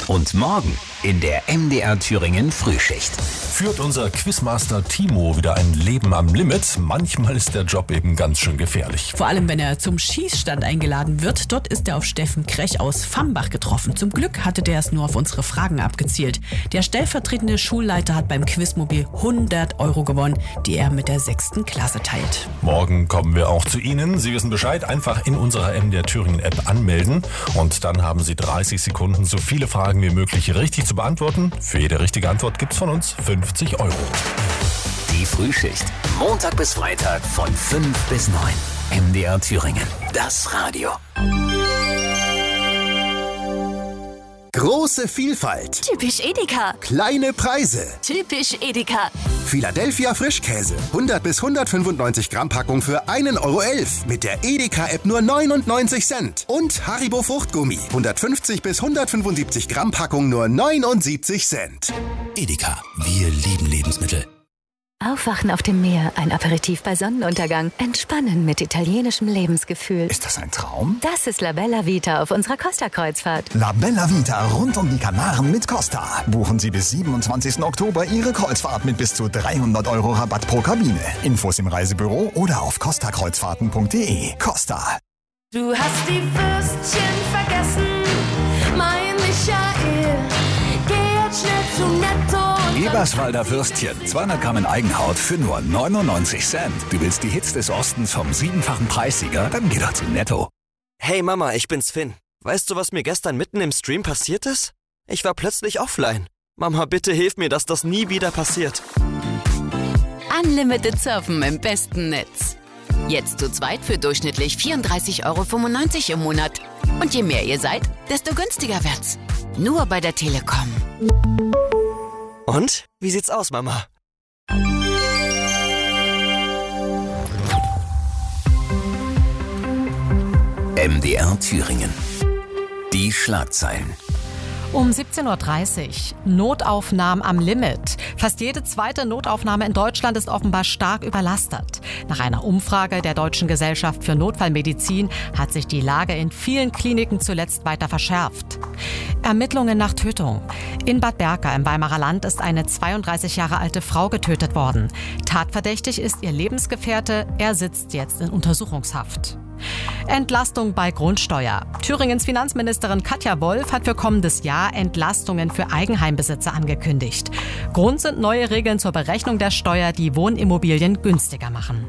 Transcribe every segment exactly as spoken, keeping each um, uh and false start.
Und morgen in der M D R Thüringen Frühschicht. Führt unser Quizmaster Timo wieder ein Leben am Limit. Manchmal ist der Job eben ganz schön gefährlich. Vor allem, wenn er zum Schießstand eingeladen wird. Dort ist er auf Steffen Krech aus Vambach getroffen. Zum Glück hatte der es nur auf unsere Fragen abgezielt. Der stellvertretende Schulleiter hat beim Quizmobil hundert Euro gewonnen, die er mit der sechsten Klasse teilt. Morgen kommen wir auch zu Ihnen. Sie wissen Bescheid. Einfach in unserer M D R Thüringen App anmelden. Und dann haben Sie dreißig Sekunden, so viele Fragen wie möglich richtig zu beantworten. Für jede richtige Antwort gibt's von uns fünfzig Euro. Die Frühschicht. Montag bis Freitag von fünf bis neun. M D R Thüringen. Das Radio. Große Vielfalt. Typisch Edeka. Kleine Preise. Typisch Edeka. Philadelphia Frischkäse. hundert bis hundertfünfundneunzig Gramm Packung für ein Euro elf. Mit der Edeka-App nur neunundneunzig Cent. Und Haribo Fruchtgummi. hundertfünfzig bis hundertfünfundsiebzig Gramm Packung nur neunundsiebzig Cent. Edeka. Wir lieben Lebensmittel. Aufwachen auf dem Meer, ein Aperitif bei Sonnenuntergang, entspannen mit italienischem Lebensgefühl. Ist das ein Traum? Das ist La Bella Vita auf unserer Costa-Kreuzfahrt. La Bella Vita rund um die Kanaren mit Costa. Buchen Sie bis siebenundzwanzigsten Oktober Ihre Kreuzfahrt mit bis zu dreihundert Euro Rabatt pro Kabine. Infos im Reisebüro oder auf costa kreuzfahrten punkt de. Costa. Du hast die Würstchen vergessen, mein Michael. Geh jetzt schnell zu Netto. Eberswalder Würstchen, zweihundert Gramm in Eigenhaut für nur neunundneunzig Cent. Du willst die Hits des Ostens vom siebenfachen Preissieger? Dann geh doch zu Netto. Hey Mama, ich bin's Finn. Weißt du, was mir gestern mitten im Stream passiert ist? Ich war plötzlich offline. Mama, bitte hilf mir, dass das nie wieder passiert. Unlimited Surfen im besten Netz. Jetzt zu zweit für durchschnittlich vierunddreißig Euro fünfundneunzig im Monat. Und je mehr ihr seid, desto günstiger wird's. Nur bei der Telekom. Und? Wie sieht's aus, Mama? M D R Thüringen. Die Schlagzeilen. Um siebzehn Uhr dreißig. Notaufnahmen am Limit. Fast jede zweite Notaufnahme in Deutschland ist offenbar stark überlastet. Nach einer Umfrage der Deutschen Gesellschaft für Notfallmedizin hat sich die Lage in vielen Kliniken zuletzt weiter verschärft. Ermittlungen nach Tötung. In Bad Berka im Weimarer Land ist eine zweiunddreißig Jahre alte Frau getötet worden. Tatverdächtig ist ihr Lebensgefährte. Er sitzt jetzt in Untersuchungshaft. Entlastung bei Grundsteuer. Thüringens Finanzministerin Katja Wolf hat für kommendes Jahr Entlastungen für Eigenheimbesitzer angekündigt. Grund sind neue Regeln zur Berechnung der Steuer, die Wohnimmobilien günstiger machen.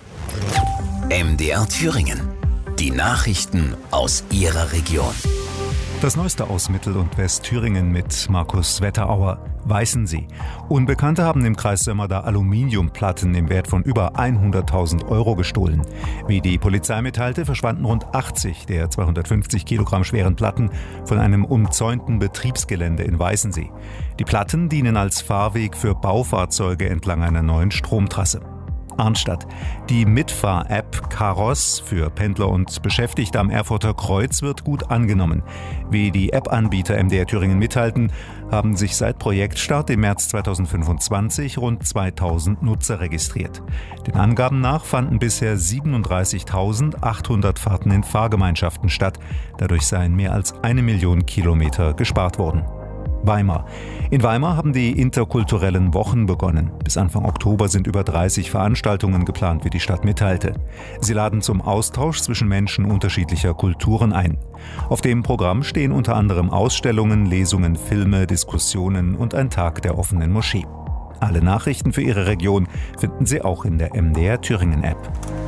M D R Thüringen. Die Nachrichten aus Ihrer Region. Das Neueste aus Mittel- und Westthüringen mit Markus Wetterauer. Weißensee. Unbekannte haben im Kreis Sömmerda Aluminiumplatten im Wert von über hunderttausend Euro gestohlen. Wie die Polizei mitteilte, verschwanden rund achtzig der zweihundertfünfzig Kilogramm schweren Platten von einem umzäunten Betriebsgelände in Weißensee. Die Platten dienen als Fahrweg für Baufahrzeuge entlang einer neuen Stromtrasse. Arnstadt. Die Mitfahr-App Karos für Pendler und Beschäftigte am Erfurter Kreuz wird gut angenommen. Wie die App-Anbieter M D R Thüringen mitteilten, haben sich seit Projektstart im März zweitausendfünfundzwanzig rund zweitausend Nutzer registriert. Den Angaben nach fanden bisher siebenunddreißigtausendachthundert Fahrten in Fahrgemeinschaften statt. Dadurch seien mehr als eine Million Kilometer gespart worden. Weimar. In Weimar haben die interkulturellen Wochen begonnen. Bis Anfang Oktober sind über dreißig Veranstaltungen geplant, wie die Stadt mitteilte. Sie laden zum Austausch zwischen Menschen unterschiedlicher Kulturen ein. Auf dem Programm stehen unter anderem Ausstellungen, Lesungen, Filme, Diskussionen und ein Tag der offenen Moschee. Alle Nachrichten für Ihre Region finden Sie auch in der M D R Thüringen App.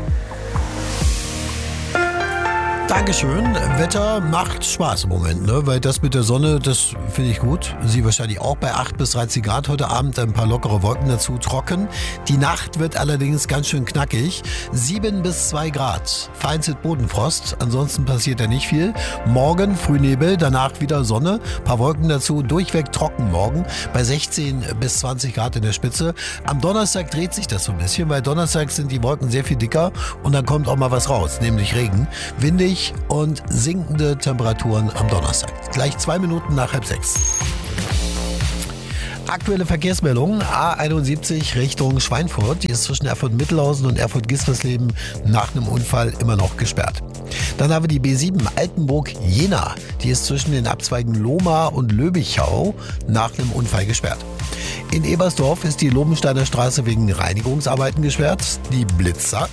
Dankeschön. Wetter macht Spaß im Moment, ne? Weil das mit der Sonne, das finde ich gut. Sie wahrscheinlich auch bei acht bis dreizehn Grad heute Abend, ein paar lockere Wolken dazu, trocken. Die Nacht wird allerdings ganz schön knackig. sieben bis zwei Grad. Vereinzelt Bodenfrost, ansonsten passiert ja nicht viel. Morgen Frühnebel, danach wieder Sonne, paar Wolken dazu, durchweg trocken morgen bei sechzehn bis zwanzig Grad in der Spitze. Am Donnerstag dreht sich das so ein bisschen, weil Donnerstag sind die Wolken sehr viel dicker und dann kommt auch mal was raus, nämlich Regen. Windig und sinkende Temperaturen am Donnerstag. Gleich zwei Minuten nach halb sechs. Aktuelle Verkehrsmeldung, A einundsiebzig Richtung Schweinfurt. Die ist zwischen Erfurt-Mittelhausen und Erfurt-Gispersleben nach einem Unfall immer noch gesperrt. Dann haben wir die B sieben Altenburg-Jena. Die ist zwischen den Abzweigen Lohmar und Löbichau nach einem Unfall gesperrt. In Ebersdorf ist die Lobensteiner Straße wegen Reinigungsarbeiten gesperrt. Die Blitzer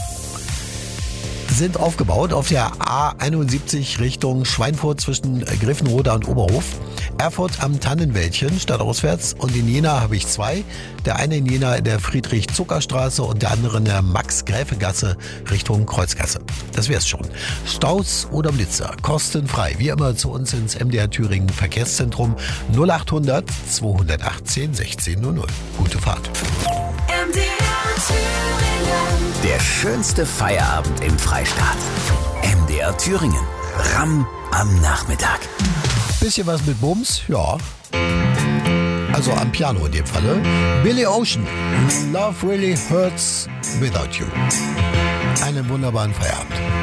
sind aufgebaut auf der A einundsiebzig Richtung Schweinfurt zwischen Griffenroda und Oberhof. Erfurt am Tannenwäldchen stadtauswärts und in Jena habe ich zwei. Der eine in Jena in der Friedrich-Zucker-Straße und der andere in der Max-Gräfe-Gasse Richtung Kreuzgasse. Das wär's schon. Staus oder Blitzer, kostenfrei. Wie immer zu uns ins M D R Thüringen Verkehrszentrum null achthundert zweihundertachtzehn sechzehn null null. Gute Fahrt. M D R Thüringen. Der schönste Feierabend im Freistaat. M D R Thüringen. Ram am Nachmittag. Bisschen was mit Bums, ja. Also am Piano in dem Falle. Billy Ocean. Love really hurts without you. Einen wunderbaren Feierabend.